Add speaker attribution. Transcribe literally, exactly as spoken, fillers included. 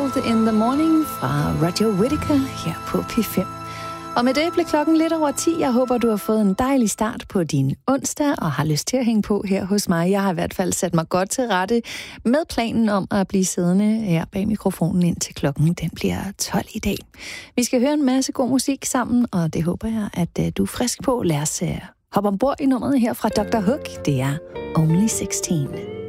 Speaker 1: Cold in the Morning fra Roger Whittaker her på P fem. Og med det blev klokken lidt over ti. Jeg håber, du har fået en dejlig start på din onsdag og har lyst til at hænge på her hos mig. Jeg har i hvert fald sat mig godt til rette med planen om at blive siddende her bag mikrofonen indtil klokken den bliver tolv i dag. Vi skal høre en masse god musik sammen, og det håber jeg, at du er frisk på. Lad os hoppe ombord i nummeret her fra doktor Hook. Det er Only seksten.